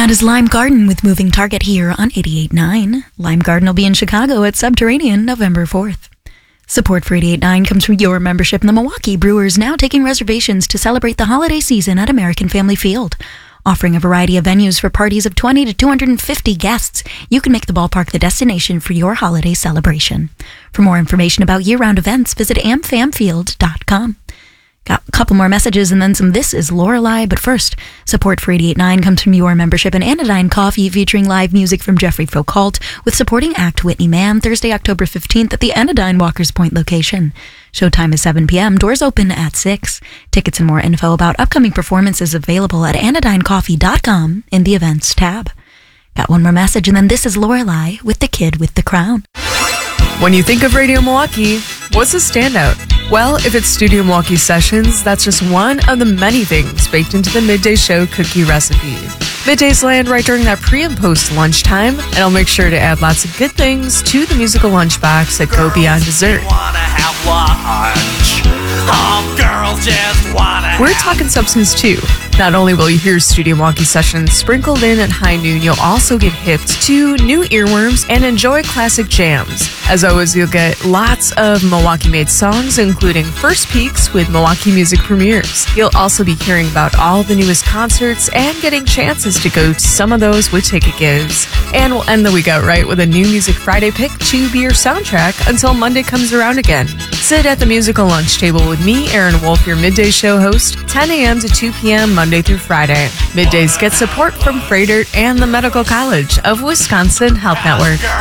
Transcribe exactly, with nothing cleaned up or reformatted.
That is Lime Garden with Moving Target here on eighty-eight point nine. Lime Garden will be in Chicago at Subterranean November fourth. Support for eighty-eight point nine comes from your membership in the Milwaukee Brewers, now taking reservations to celebrate the holiday season at American Family Field. Offering a variety of venues for parties of twenty to two hundred fifty guests, you can make the ballpark the destination for your holiday celebration. For more information about year-round events, visit am fam field dot com. Got a couple more messages and then some This Is Lorelei, but first, support for eighty-eight point nine comes from your membership in Anodyne Coffee, featuring live music from Jeffrey Foucault with supporting act Whitney Mann, Thursday, October fifteenth at the Anodyne Walker's Point location. Showtime is seven p.m., doors open at six. Tickets and more info about upcoming performances available at anodyne coffee dot com in the Events tab. Got one more message and then This Is Lorelei with The Kid with the Crown. When you think of Radio Milwaukee, what's a standout? Well, if it's Studio Milwaukee Sessions, that's just one of the many things baked into the Midday Show cookie recipe. Middays land right during that pre and post lunchtime, and I'll make sure to add lots of good things to the musical lunchbox that go beyond dessert. Wanna have lunch. Oh, girls just wanna We're talking substance too. Not only will you hear Studio Milwaukee Sessions sprinkled in at high noon, you'll also get hipped to new earworms and enjoy classic jams. As always, you'll get lots of Milwaukee-made songs, including first peeks with Milwaukee Music Premieres. You'll also be hearing about all the newest concerts and getting chances to go to some of those with ticket gives. And we'll end the week out right with a new Music Friday pick to be your soundtrack until Monday comes around again. Sit at the musical lunch table with me, Aaron Wolf, your midday show host, ten a.m. to two p.m. Monday through Friday. Middays get support from Freighter and the Medical College of Wisconsin Health Network.